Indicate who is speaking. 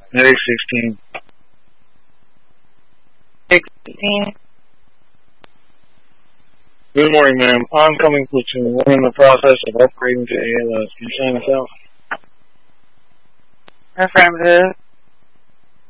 Speaker 1: Medic 16.
Speaker 2: 16.
Speaker 1: Good morning, ma'am. Oncoming platoon. We're in the process of upgrading to ALS. Can you sign us out?
Speaker 2: Affirmative.